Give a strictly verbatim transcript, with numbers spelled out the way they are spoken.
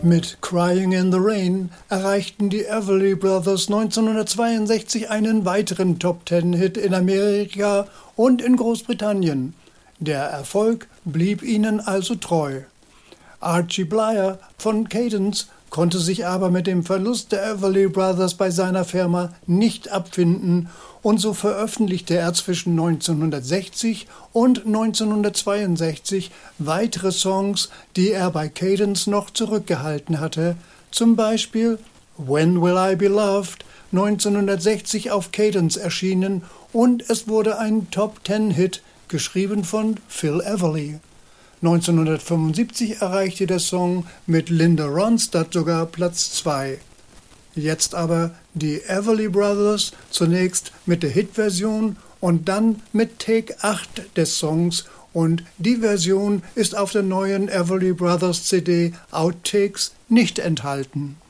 Mit Crying in the Rain erreichten die Everly Brothers neunzehnhundertzweiundsechzig einen weiteren Top-Ten-Hit in Amerika und in Großbritannien. Der Erfolg blieb ihnen also treu. Archie Bleyer von Cadence konnte sich aber mit dem Verlust der Everly Brothers bei seiner Firma nicht abfinden und so veröffentlichte er zwischen neunzehnhundertsechzig und neunzehnhundertzweiundsechzig weitere Songs, die er bei Cadence noch zurückgehalten hatte, zum Beispiel When Will I Be Loved, neunzehnhundertsechzig auf Cadence erschienen, und es wurde ein Top-Ten-Hit, geschrieben von Phil Everly. neunzehnhundertfünfundsiebzig erreichte der Song mit Linda Ronstadt sogar Platz zwei. Jetzt aber die Everly Brothers, zunächst mit der Hitversion und dann mit Take acht des Songs, und die Version ist auf der neuen Everly Brothers C D Outtakes nicht enthalten.